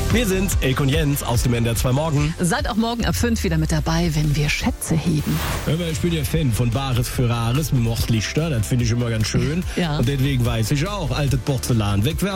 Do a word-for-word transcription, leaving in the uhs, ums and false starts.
Wir sind Elke und Jens aus dem N D R zwei Morgen. Seid auch morgen ab fünf wieder mit dabei, wenn wir Schätze heben. Aber ich bin ja Fan von Bares für Rares mit Mordlichter. Das finde ich immer ganz schön. Ja. Und deswegen weiß ich auch, altes Porzellan wegwerfen.